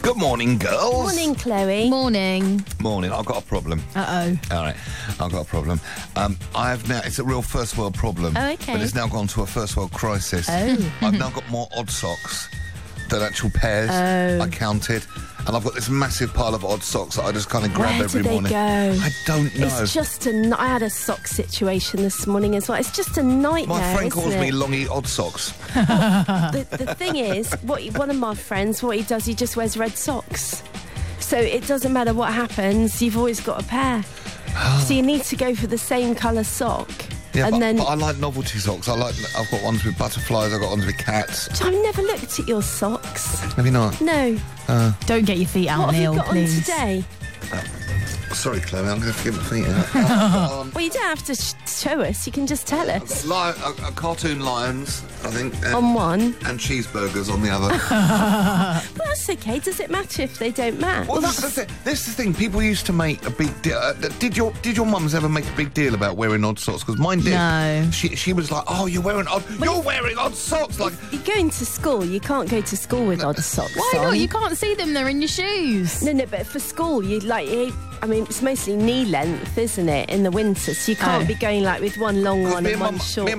Good morning, girls. Morning, Chloe. Morning. Morning. I've got a problem. Uh-oh. All right, I've got a problem. It's a real first world problem. Oh, okay. But it's now gone to a first world crisis. Oh. I've now got more odd socks than actual pairs. Oh. I counted. And I've got this massive pile of odd socks that I just kind of grab Where every do they morning. go? I don't know. It's just I had a sock situation this morning as well. It's just a nightmare. My friend calls isn't me it? Longy Odd Socks. The thing is, one of my friends, what he does, he just wears red socks. So it doesn't matter what happens, you've always got a pair. So you need to go for the same colour sock. Yeah, and but I like novelty socks. I've got ones with butterflies, I've got ones with cats. I've never looked at your socks. Have you not? No. Don't get your feet out, What have Neil, you got please. on today? Sorry, Chloe, I'm going to get my feet out. Well, you don't have to show us. You can just tell us. Cartoon lions, I think. On one. And cheeseburgers on the other. Well, that's okay. Does it matter if they don't match? Well, this is the thing. People used to make a big deal. Did your mums ever make a big deal about wearing odd socks? Because mine did. No. She was like, "Oh, you're wearing odd socks." Like, You're going to school. You can't go to school with odd socks Why on. not? You can't see them. They're in your shoes. No, but for school, it's mostly knee length, isn't it, in the winter? So you can't Oh. be going like with one long one me and and one short.